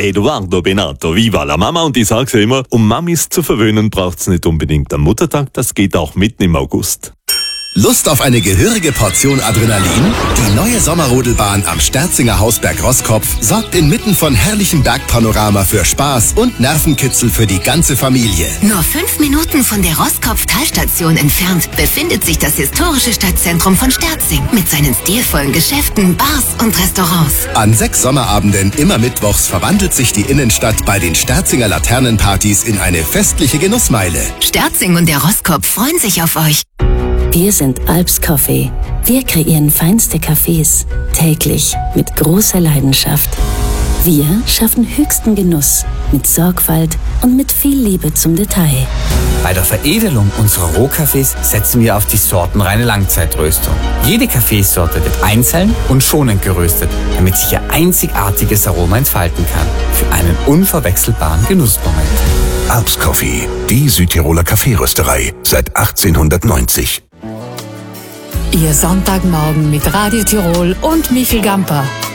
Hey, Eduardo Benato, viva la Mama. Und ich sag's ja immer, um Mamis zu verwöhnen, braucht's nicht unbedingt am Muttertag, das geht auch mitten im August. Lust auf eine gehörige Portion Adrenalin? Die neue Sommerrodelbahn am Sterzinger Hausberg Roskopf sorgt inmitten von herrlichem Bergpanorama für Spaß und Nervenkitzel für die ganze Familie. Nur 5 Minuten von der Roskopf-Talstation entfernt befindet sich das historische Stadtzentrum von Sterzing mit seinen stilvollen Geschäften, Bars und Restaurants. An 6 Sommerabenden immer mittwochs verwandelt sich die Innenstadt bei den Sterzinger Laternenpartys in eine festliche Genussmeile. Sterzing und der Roskopf freuen sich auf euch. Wir sind Alps Coffee. Wir kreieren feinste Cafés, täglich mit großer Leidenschaft. Wir schaffen höchsten Genuss mit Sorgfalt und mit viel Liebe zum Detail. Bei der Veredelung unserer Rohkaffees setzen wir auf die sortenreine Langzeitröstung. Jede Kaffeesorte wird einzeln und schonend geröstet, damit sich ihr einzigartiges Aroma entfalten kann. Für einen unverwechselbaren Genussmoment. Alps Coffee, die Südtiroler Kaffeerösterei seit 1890. Ihr Sonntagmorgen mit Radio Tirol und Michel Gamper.